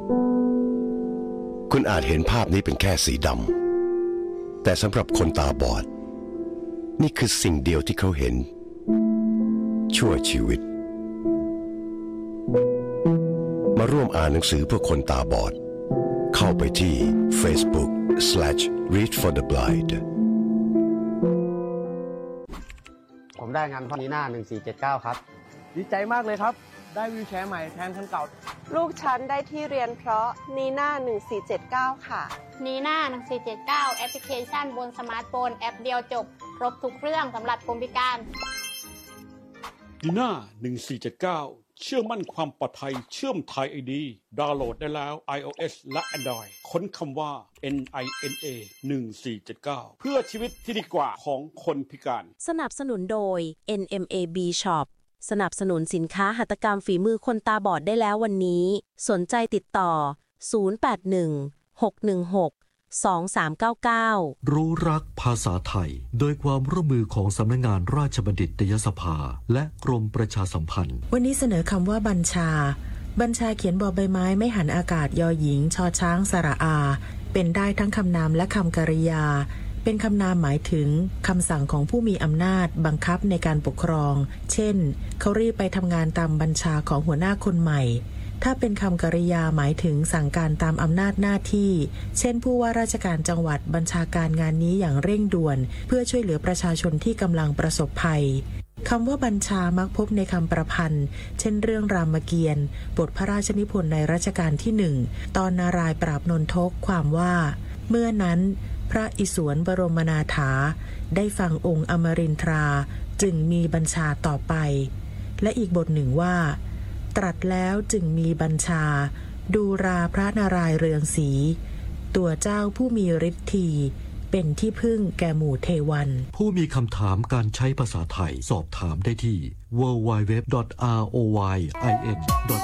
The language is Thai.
คุณอาจเห็นภาพนี้เป็นแค่สีดำแต่สำหรับคนตาบอดนี่คือสิ่งเดียวที่เขาเห็นชั่วชีวิตมาร่วมอ่านหนังสือเพื่อคนตาบอดเข้าไปที่ Facebook/Read for the Blind ผมได้งานพ่อนีน่า1479ครับดีใจมากเลยครับได้วีลแชร์ใหม่แทนคันเก่าลูกฉันได้ที่เรียนเพราะนีน่า1479ค่ะนีน่า1479แอปพลิเคชันบนสมาร์ทโฟนแอปเดียวจบครบทุกเรื่องสำหรับคนพิการนีน่า1479เชื่อมั่นความปลอดภัยเชื่อมไทย ID ดาวน์โหลดได้แล้ว iOS และ Android ค้นคำว่า NINA 1479เพื่อชีวิตที่ดีกว่าของคนพิการสนับสนุนโดย NMAB Shop สนับสนุนสินค้าหัตถกรรมฝีมือคนตาบอดได้แล้ววันนี้สนใจติดต่อ0816162399 รู้รักภาษาไทยโดยความร่วมมือของสำนักงานราชบัณฑิตยสภาและกรมประชาสัมพันธ์วันนี้เสนอคำว่าบัญชาเขียนบอใบไม้ไม่หันอากาศยอหญิงชอช้างสระอาเป็นได้ทั้งคำนามและคำกริยาเป็นคำนามหมายถึงคำสั่งของผู้มีอำนาจบังคับในการปกครองเช่นเขารีบไปทำงานตามบัญชาของหัวหน้าคนใหม่ถ้าเป็นคำกริยาหมายถึงสั่งการตามอำนาจหน้าที่เช่นผู้ว่าราชการจังหวัดบัญชาการงานนี้อย่างเร่งด่วนเพื่อช่วยเหลือประชาชนที่กำลังประสบภัยคำว่าบัญชามักพบในคำประพันธ์เช่นเรื่องรามเกียรติ์บทพระราชนิพนธ์ในรัชกาลที่1ตอนนารายณ์ปราบนนทกความว่าเมื่อนั้นพระอิศวรบรมนาถาได้ฟังองค์อมรินทราจึงมีบัญชาต่อไปและอีกบทหนึ่งว่าตรัสแล้วจึงมีบัญชาดูราพระนารายณ์เรืองศรีตัวเจ้าผู้มีฤทธีเป็นที่พึ่งแก่หมู่เทวันผู้มีคำถามการใช้ภาษาไทยสอบถามได้ที่ www.royin